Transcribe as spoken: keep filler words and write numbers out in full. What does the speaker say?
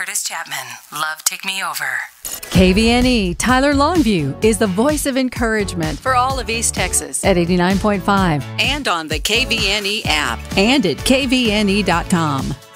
Curtis Chapman. Love Take Me Over. K V N E Tyler Longview is the voice of encouragement for all of East Texas at eighty-nine point five and on the K V N E app and at K V N E dot com.